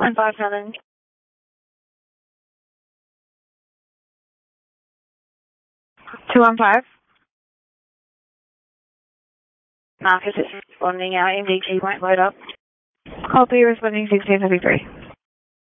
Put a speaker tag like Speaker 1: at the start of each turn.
Speaker 1: 157. Two one five. Marcus is responding. Our MDT won't load up. Copy, responding 1633.